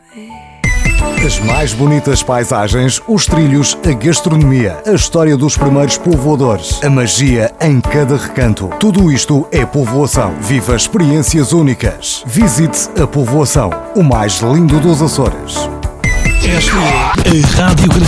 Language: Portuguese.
As mais bonitas paisagens, os trilhos, a gastronomia, a história dos primeiros povoadores, a magia em cada recanto. Tudo isto é Povoação. Viva experiências únicas. Visite a Povoação, o mais lindo dos Açores. Esta é a Radiografia.